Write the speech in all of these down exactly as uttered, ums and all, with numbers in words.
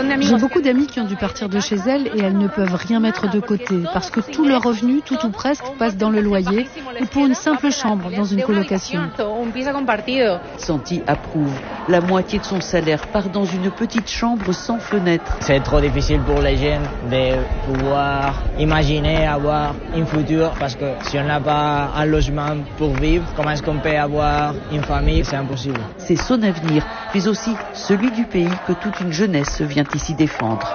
J'ai beaucoup d'amis qui ont dû partir de chez elles et elles ne peuvent rien mettre de côté parce que tout leur revenu, tout ou presque, passe dans le loyer ou pour une simple chambre dans une colocation. Santi approuve. La moitié de son salaire part dans une petite chambre sans fenêtre. C'est trop difficile pour les jeunes de pouvoir imaginer avoir un futur parce que si on n'a pas un logement pour vivre, comment est-ce qu'on peut avoir une famille? C'est impossible. C'est son avenir, mais aussi celui du pays que toute une jeunesse vient ici défendre.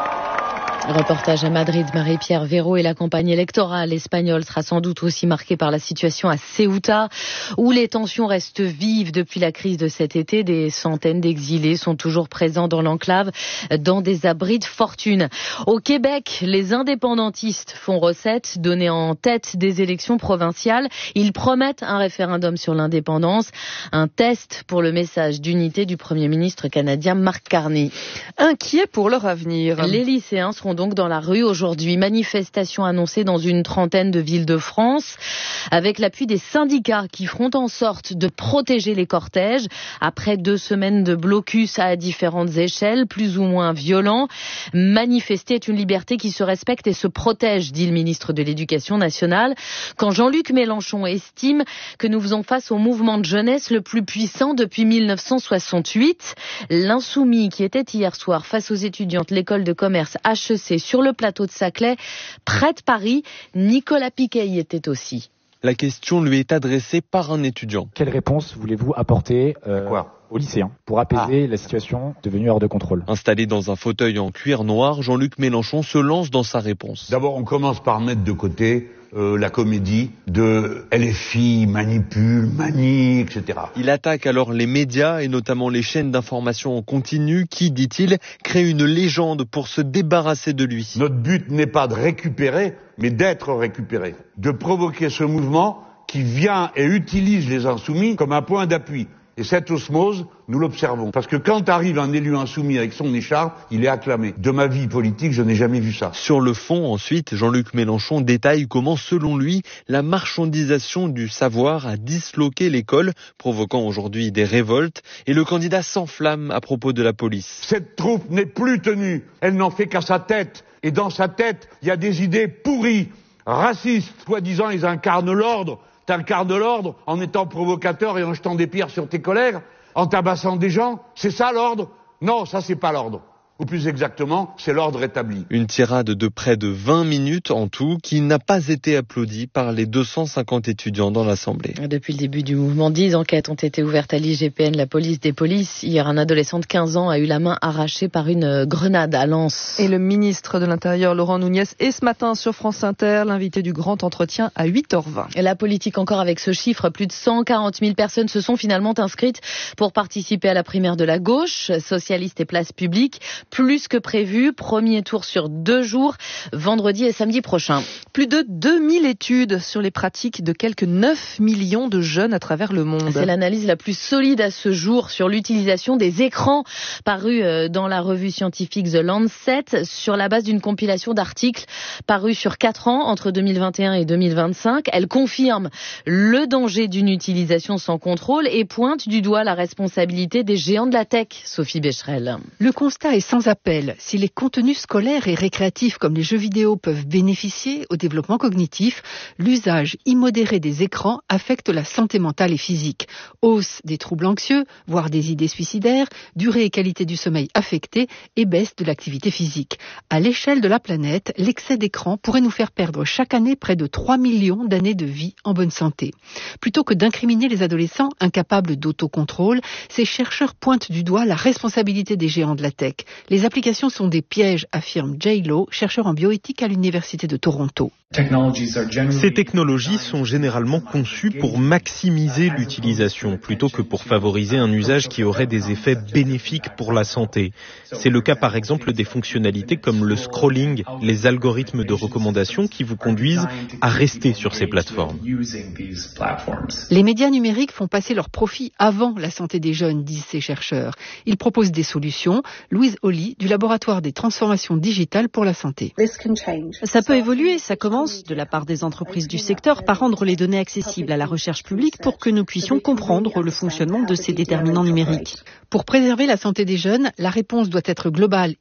Reportage à Madrid, Marie-Pierre Véraud, et la campagne électorale espagnole sera sans doute aussi marquée par la situation à Ceuta, où les tensions restent vives depuis la crise de cet été. Des centaines d'exilés sont toujours présents dans l'enclave, dans des abris de fortune. Au Québec, les indépendantistes font recette, donnés en tête des élections provinciales. Ils promettent un référendum sur l'indépendance, un test pour le message d'unité du Premier ministre canadien Mark Carney. Inquiets pour leur avenir. Les lycéens seront donc dans la rue aujourd'hui. Manifestation annoncée dans une trentaine de villes de France, avec l'appui des syndicats qui feront en sorte de protéger les cortèges après deux semaines de blocus à différentes échelles, plus ou moins violents. Manifester est une liberté qui se respecte et se protège, dit le ministre de l'Éducation nationale, quand Jean-Luc Mélenchon estime que nous faisons face au mouvement de jeunesse le plus puissant depuis mille neuf cent soixante-huit. L'Insoumis, qui était hier soir face aux étudiantes de l'école de commerce H E C sur le plateau de Saclay, près de Paris, Nicolas Piquet y était aussi. La question lui est adressée par un étudiant. Quelle réponse voulez-vous apporter euh, aux lycéens pour apaiser ah. la situation devenue hors de contrôle? Installé dans un fauteuil en cuir noir, Jean-Luc Mélenchon se lance dans sa réponse. D'abord, on commence par mettre de côté euh, la comédie de L F I, manipule, manie, et cetera. Il attaque alors les médias et notamment les chaînes d'information en continu qui, dit-il, créent une légende pour se débarrasser de lui. Notre but n'est pas de récupérer, mais d'être récupéré. De provoquer ce mouvement qui vient et utilise les insoumis comme un point d'appui. Et cette osmose, nous l'observons. Parce que quand arrive un élu insoumis avec son écharpe, il est acclamé. De ma vie politique, je n'ai jamais vu ça. Sur le fond, ensuite, Jean-Luc Mélenchon détaille comment, selon lui, la marchandisation du savoir a disloqué l'école, provoquant aujourd'hui des révoltes. Et le candidat s'enflamme à propos de la police. Cette troupe n'est plus tenue. Elle n'en fait qu'à sa tête. Et dans sa tête, il y a des idées pourries, racistes. Soi-disant, ils incarnent l'ordre. T'incarnes l'ordre en étant provocateur et en jetant des pierres sur tes collègues, en tabassant des gens. C'est ça l'ordre? Non, ça c'est pas l'ordre. Ou plus exactement, c'est l'ordre établi. Une tirade de près de vingt minutes en tout qui n'a pas été applaudie par les deux cent cinquante étudiants dans l'Assemblée. Depuis le début du mouvement, dix enquêtes ont été ouvertes à l'I G P N, la police des polices. Hier, un adolescent de quinze ans a eu la main arrachée par une grenade à Lens. Et le ministre de l'Intérieur, Laurent Nunez, est ce matin sur France Inter, l'invité du grand entretien à huit heures vingt. Et la politique encore avec ce chiffre, plus de cent quarante mille personnes se sont finalement inscrites pour participer à la primaire de la gauche, socialiste et place publique. Plus que prévu, premier tour sur deux jours, vendredi et samedi prochain. Plus de deux mille études sur les pratiques de quelques neuf millions de jeunes à travers le monde. C'est l'analyse la plus solide à ce jour sur l'utilisation des écrans, parue dans la revue scientifique The Lancet, sur la base d'une compilation d'articles parus sur quatre ans, entre deux mille vingt et un et deux mille vingt-cinq. Elle confirme le danger d'une utilisation sans contrôle et pointe du doigt la responsabilité des géants de la tech. Sophie Becherel. Le constat est sans appel. Si les contenus scolaires et récréatifs comme les jeux vidéo peuvent bénéficier au développement cognitif, l'usage immodéré des écrans affecte la santé mentale et physique. Hausse des troubles anxieux, voire des idées suicidaires, durée et qualité du sommeil affectée et baisse de l'activité physique. À l'échelle de la planète, l'excès d'écran pourrait nous faire perdre chaque année près de trois millions d'années de vie en bonne santé. Plutôt que d'incriminer les adolescents incapables d'autocontrôle, ces chercheurs pointent du doigt la responsabilité des géants de la tech. Les applications sont des pièges, affirme Jay Lowe, chercheur en bioéthique à l'Université de Toronto. Ces technologies sont généralement conçues pour maximiser l'utilisation plutôt que pour favoriser un usage qui aurait des effets bénéfiques pour la santé. C'est le cas par exemple des fonctionnalités comme le scrolling, les algorithmes de recommandation qui vous conduisent à rester sur ces plateformes. Les médias numériques font passer leurs profits avant la santé des jeunes, disent ces chercheurs. Ils proposent des solutions. Louise Holly, du laboratoire des transformations digitales pour la santé. Ça peut évoluer, ça commence de la part des entreprises du secteur par rendre les données accessibles à la recherche publique pour que nous puissions comprendre le fonctionnement de ces déterminants numériques. Pour préserver la santé des jeunes, la réponse doit être globale